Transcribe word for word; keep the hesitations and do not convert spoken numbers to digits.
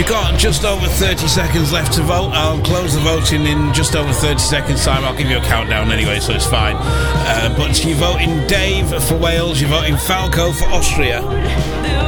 got just over thirty seconds left to vote. I'll close the voting in just over thirty seconds time. I'll give you a countdown anyway, so it's fine. Uh, but you're voting Dave for Wales, you're voting Falco for Austria.